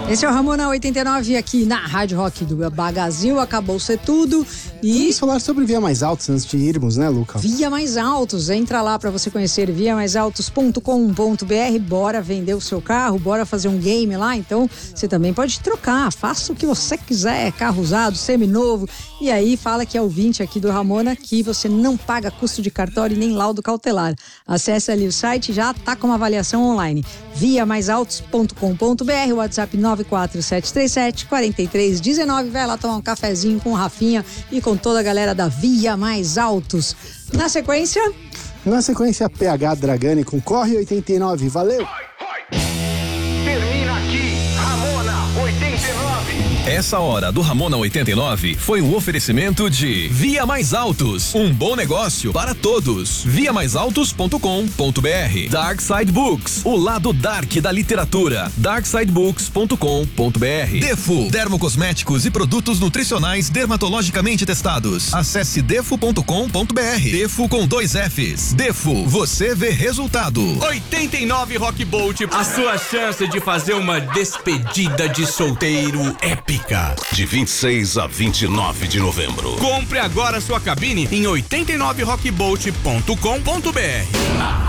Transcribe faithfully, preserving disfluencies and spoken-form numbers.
Esse é o Ramona oitenta e nove aqui na Rádio Rock do Bagazil. Acabou ser tudo. E vamos falar sobre Via Mais Altos antes de irmos, né, Luca? Via Mais Altos. Entra lá para você conhecer via mais altos ponto com ponto b r. Bora vender o seu carro, bora fazer um game lá. Então você também pode trocar. Faça o que você quiser. Carro usado, seminovo. E aí fala que é ouvinte aqui do Ramona que você não paga custo de cartório nem laudo cautelar. Acesse ali o site, já tá com uma avaliação online. via mais altos ponto com ponto b r, WhatsApp nove quatro sete três sete, quatro três um nove. Vai lá tomar um cafezinho com o Rafinha e com toda a galera da Via Mais Altos. Na sequência... Na sequência, P H Dragani com Corre oitenta e nove. Valeu! Termina aqui, Ramona oitenta e nove. Essa hora do Ramona oitenta e nove foi um oferecimento de Via Mais Altos, um bom negócio para todos. via mais altos ponto com ponto b r. Dark Side Books, o lado dark da literatura. dark side books ponto com ponto b r. Defo, dermocosméticos e produtos nutricionais dermatologicamente testados. Acesse defo ponto com ponto b r. Defo com dois Fs. Defo, você vê resultado. oitenta e nove Rock Bolt, a sua chance de fazer uma despedida de solteiro épica. De vinte e seis a vinte e nove de novembro. Compre agora sua cabine em oitenta e nove rock bolt ponto com ponto b r.